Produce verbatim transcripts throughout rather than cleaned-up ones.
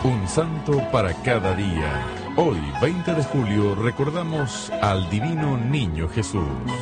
Un santo para cada día. Hoy, veinte de julio, recordamos al Divino Niño Jesús.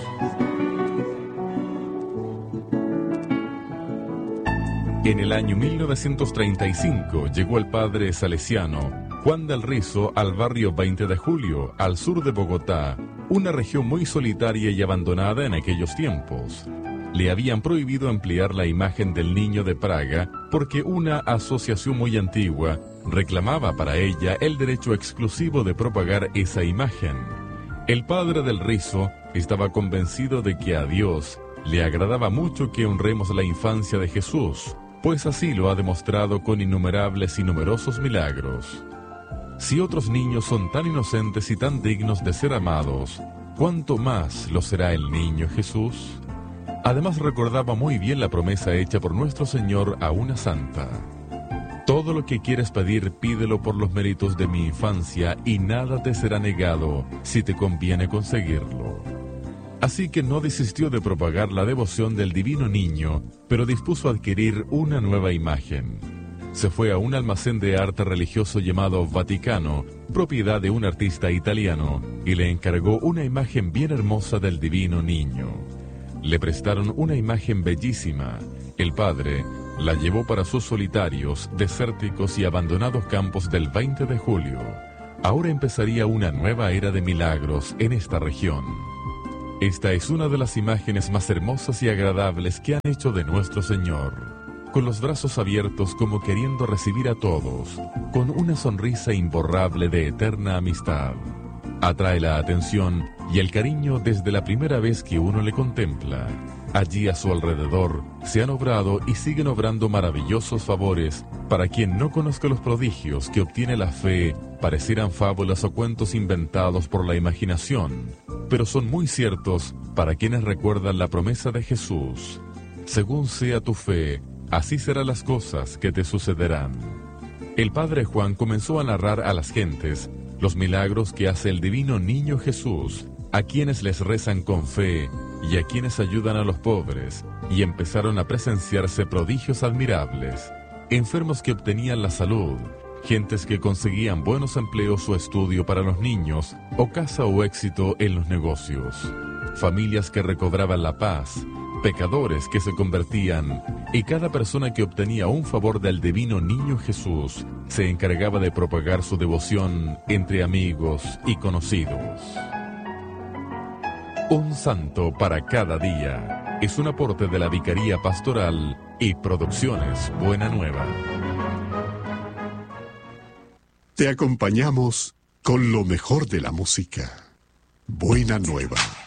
En el año mil novecientos treinta y cinco llegó el padre salesiano Juan del Rizo al barrio veinte de julio, al sur de Bogotá, una región muy solitaria y abandonada en aquellos tiempos. Le habían prohibido emplear la imagen del niño de Praga porque una asociación muy antigua reclamaba para ella el derecho exclusivo de propagar esa imagen. El padre del Rizo estaba convencido de que a Dios le agradaba mucho que honremos la infancia de Jesús, pues así lo ha demostrado con innumerables y numerosos milagros. Si otros niños son tan inocentes y tan dignos de ser amados, ¿cuánto más lo será el niño Jesús? Además recordaba muy bien la promesa hecha por nuestro Señor a una santa. Todo lo que quieres pedir, pídelo por los méritos de mi infancia y nada te será negado si te conviene conseguirlo. Así que no desistió de propagar la devoción del divino niño, pero dispuso adquirir una nueva imagen. Se fue a un almacén de arte religioso llamado Vaticano, propiedad de un artista italiano, y le encargó una imagen bien hermosa del divino niño. Le prestaron una imagen bellísima. El padre la llevó para sus solitarios, desérticos y abandonados campos del veinte de julio. Ahora empezaría una nueva era de milagros en esta región. Esta es una de las imágenes más hermosas y agradables que han hecho de nuestro Señor, con los brazos abiertos como queriendo recibir a todos, con una sonrisa imborrable de eterna amistad. Atrae la atención y el cariño desde la primera vez que uno le contempla. Allí a su alrededor se han obrado y siguen obrando maravillosos favores para quien no conozca los prodigios que obtiene la fe. Parecieran fábulas o cuentos inventados por la imaginación, pero son muy ciertos para quienes recuerdan la promesa de Jesús. Según sea tu fe, así serán las cosas que te sucederán. El padre Juan comenzó a narrar a las gentes los milagros que hace el divino niño Jesús, a quienes les rezan con fe y a quienes ayudan a los pobres, y empezaron a presenciarse prodigios admirables, enfermos que obtenían la salud, gentes que conseguían buenos empleos o estudio para los niños, o casa o éxito en los negocios, familias que recobraban la paz, pecadores que se convertían, y cada persona que obtenía un favor del divino niño Jesús se encargaba de propagar su devoción entre amigos y conocidos. Un santo para cada día es un aporte de la Vicaría Pastoral y Producciones Buena Nueva. Te acompañamos con lo mejor de la música. Buena Nueva.